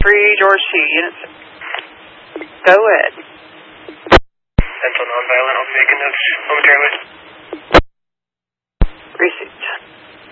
George T. Units. Go ahead. Central nonviolent, I'll be making notes momentarily.